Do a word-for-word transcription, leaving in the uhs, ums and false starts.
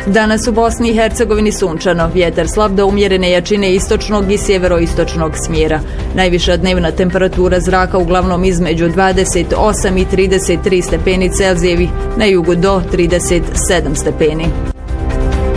Danas u Bosni i Hercegovini sunčano, vjetar slab do umjerene jačine istočnog i sjeveroistočnog smjera. Najviša dnevna temperatura zraka uglavnom između dvadeset osam i trideset tri stepeni Celzijevih, na jugu do trideset sedam stepeni.